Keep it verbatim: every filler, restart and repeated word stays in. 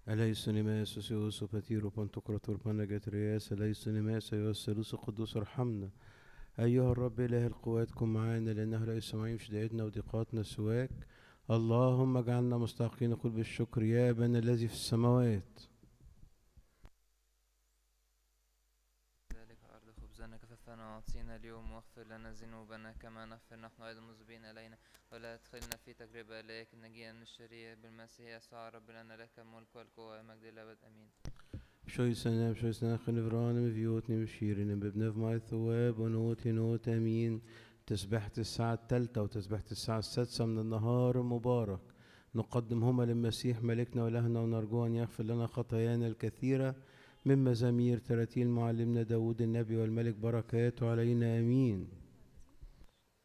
Eleison Imesus Iusu Patiru Pantocrator Panagatриas Eleison Imesa يوسلوس القدوس ارحمنا. أيها الرب إله القوات كن معانا لأنه لا يسمعين شدائدنا وضيقاتنا سواك. اللهم اجعلنا مستحقين نقول بالشكر يا أبانا الذي في السماوات. ذلك أرض خبزنا كفافنا أعطينا اليوم واغفر لنا ذنوبنا كما نغفر نحن أيضا المذنبين إلينا ولا تدخلنا في تجربة لكن نجينا من الشرير بالمسيح يسوع رب لنا لك الملك والقوة والمجد للأبد آمين. Sjöjsarna, sjöjsarna, خنفرانا مفيوتني مشيرنا ببنف ماي ثواب ونوتي نوت أمين. تسبحة الساعة الثالثة وتسبحة الساعة السادسة من النهار المبارك نقدمهما للمسيح ملكنا ولهنا ونرجو أن يغفر لنا خطايانا الكثيرة من مزامير تراتيل معلمنا داود النبي والملك بركاته علينا آمين.